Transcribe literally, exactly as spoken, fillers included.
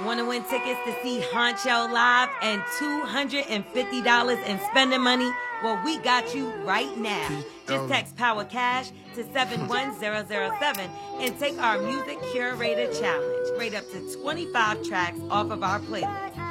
Want to win tickets to see Honcho live and two hundred fifty dollars in spending money? Well, we got you right now. Just text Power Cash to seven one zero zero seven and take our Music Curator Challenge. Rate up to twenty-five tracks off of our playlist.